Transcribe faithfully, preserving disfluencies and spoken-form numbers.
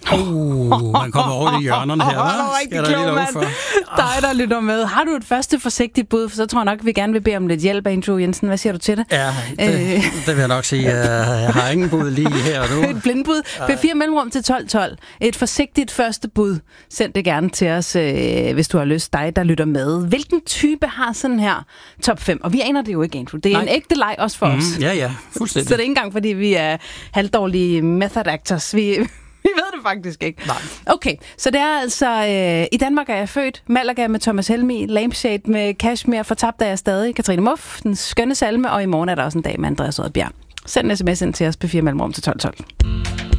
Uh, man kommer over i hjørnerne her, hva'? Skal der lige lov for? Dig, der lytter med. Har du et første forsigtigt bud? For så tror jeg nok, vi gerne vil bede om lidt hjælp af Andrew Jensen. Hvad siger du til det? Ja, det, øh. det vil jeg nok sige. Jeg har ingen bud lige her og nu. Et blindbud. P fire mellemrum til tolv tolv. Et forsigtigt første bud. Send det gerne til os, øh, hvis du har lyst. Dig, der lytter med. Hvilken type har sådan her top fem? Og vi aner det jo ikke, Andrew. Det er Nej. en ægte leg også for mm, os. Ja, ja. Fuldstændig. Så det er ikke engang, fordi vi er halvdårlige method actors. Vi... Vi ved det faktisk ikke. Nej. Okay, så det er altså, øh, i Danmark er jeg født, Malaga med Thomas Helmig, Lampshade med Kashmir, Fortabt er jeg stadig, Katrine Muff, Den skønne salme, og i morgen er der også en dag med Andreas Oddbjerg. Send en sms ind til os på fire mellemrum til tolv tolv.